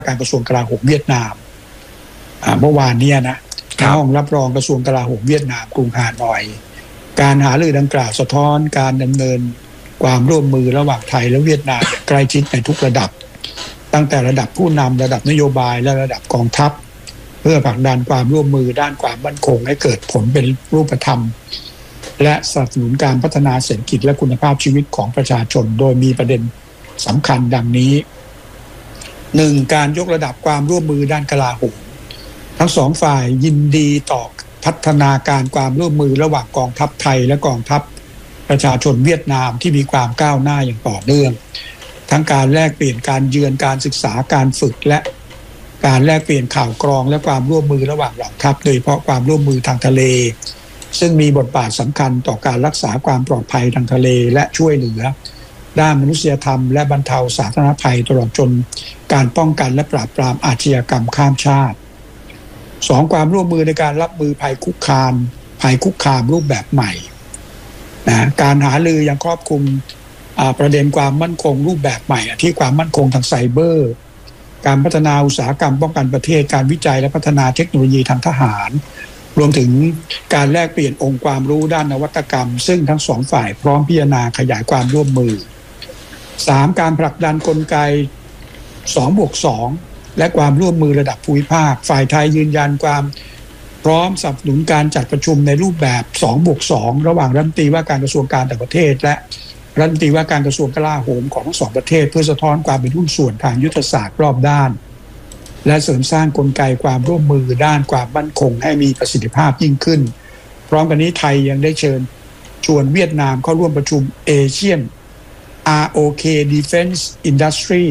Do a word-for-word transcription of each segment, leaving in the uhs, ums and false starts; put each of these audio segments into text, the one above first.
การกระทรวงกลาโหมเวียดนามเมื่อวานนี้นะห้องรับรองกระทรวงกลาโหมเวียดนามกรุงฮานอยการหารือดังกล่าวสะท้อนการดำเนินความร่วมมือระหว่างไทยและเวียดนามอย่างใกล้ชิดในทุกระดับตั้งแต่ระดับผู้นำระดับนโยบายและระดับกองทัพเพื่อผลักดันความร่วมมือด้านความมั่นคงให้เกิดผลเป็นรูปธรรมและสนับสนุนการพัฒนาเศรษฐกิจและคุณภาพชีวิตของประชาชนโดยมีประเด็นสำคัญดังนี้หนึ่งการยกระดับความร่วมมือด้านกลาโหมทั้งสองฝ่ายยินดีต่อพัฒนาการความร่วมมือระหว่างกองทัพไทยและกองทัพประชาชนเวียดนามที่มีความก้าวหน้าอย่างต่อเนื่องทั้งการแลกเปลี่ยนการเยือนการศึกษาการฝึกและการแลกเปลี่ยนข่าวกรองและความร่วมมือระหว่างเหล่าทัพโดยเฉพาะความร่วมมือทางทะเลซึ่งมีบทบาทสำคัญต่อการรักษาความปลอดภัยทางทะเลและช่วยเหลือด้านมนุษยธรรมและบรรเทาสาธารณภัยตลอดจนการป้องกันและปราบปรามอาชญากรรมข้ามชาติสองความร่วมมือในการรับมือภัยคุกคามภัยคุกคามรูปแบบใหม่นะการหารือยังครอบคลุมประเด็นความมั่นคงรูปแบบใหม่ที่ความมั่นคงทางไซเบอร์การพัฒนาอุตสาหกรรมป้องกันประเทศการวิจัยและพัฒนาเทคโนโลยีทางทหารรวมถึงการแลกเปลี่ยนองค์ความรู้ด้านนวัตกรรมซึ่งทั้งสองฝ่ายพร้อมพิจารณาขยายความร่วมมือสามการผลักดันกลไก สองบวกสอง และความร่วมมือระดับภูมิภาคฝ่ายไทยยืนยันความพร้อมสนับสนุนการจัดประชุมในรูปแบบ สองบวกสอง ระหว่างรัฐมนตรีว่าการกระทรวงการต่างประเทศและรัฐมนตรีว่าการกระทรวงกลาโหมของทั้งสองประเทศเพื่อสะท้อนความเป็นหุ้นส่วนทางยุทธศาสตร์รอบด้านและเสริมสร้างกลไกความร่วมมือด้านความมั่นคงให้มีประสิทธิภาพยิ่งขึ้นพร้อมกันนี้ไทยยังได้เชิญชวนเวียดนามเข้าร่วมประชุม Asian อาร์ โอ เค Defense Industry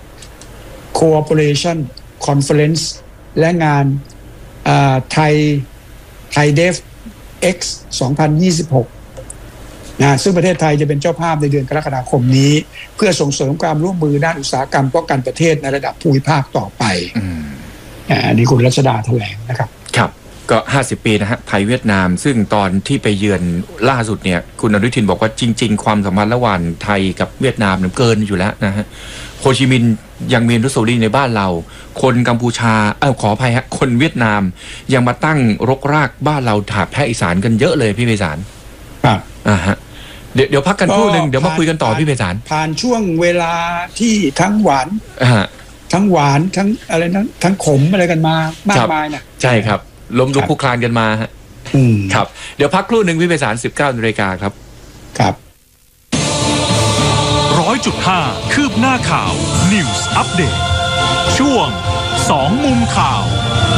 Cooperation Conference และงานไทยไทยเดฟ X สองพันยี่สิบหกนะซึ่งประเทศไทยจะเป็นเจ้าภาพในเดือนกรกฎาคมนี้เพื่อส่งเสริมความร่วมมือด้านอุตสาหกรรมป้องกันประเทศในระดับภูมิภาคต่อไปอันนี้คุณรัชดาแถลงนะครับครับก็ห้าสิบปีนะฮะไทยเวียดนามซึ่งตอนที่ไปเยือนล่าสุดเนี่ยคุณอนุทินบอกว่าจริงๆความสัมพันธ์ระหว่างไทยกับเวียดนามเนี่ยเกินอยู่แล้วนะฮะโฮจิมินห์ยังมีอนุสาวรีย์ในบ้านเราคนกัมพูชาเอ้าขออภัยฮะคนเวียดนามยังมาตั้งรกรากบ้านเราถาบแพร่อีสานกันเยอะเลยพี่ไพศาลครับอ่าฮะเดี๋ยวเดี๋ยวพักกันครู่นึงเดี๋ยวมาคุยกันต่อพี่ไพศาลผ่านช่วงเวลาที่ทั้งหวานทั้งหวานทั้งอะไรทั้งทั้งขมอะไรกันมามากมายเนี่ยใช่ครับล้มลุกคลุกคลานกันมาฮะครับเดี๋ยวพักครู่นึงพี่ไพศาล สิบเก้านาฬิกาครับครับร้อยจุดห้าคืบหน้าข่าว News Update ช่วงสองมุมข่าว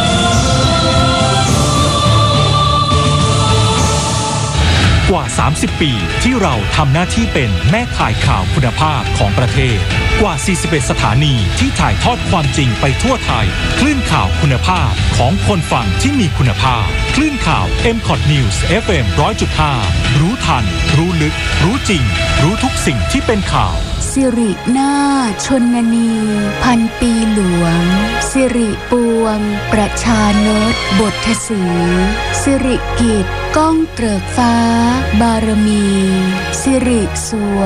กว่าสามสิบปีที่เราทำหน้าที่เป็นแม่ข่ายข่าวคุณภาพของประเทศกว่าสี่สิบเอ็ดสถานีที่ถ่ายทอดความจริงไปทั่วไทยคลื่นข่าวคุณภาพของคนฟังที่มีคุณภาพคลื่นข่าว เอ็ม คอท News เอฟ เอ็ม หนึ่งร้อยจุดห้า รู้ทันรู้ลึกรู้จริงรู้ทุกสิ่งที่เป็นข่าวสิรินาถชนนีพันปีหลวงสิริปวงประชานตบทสีสิริกิจก้องเกริกฟ้าบารมีสิริสว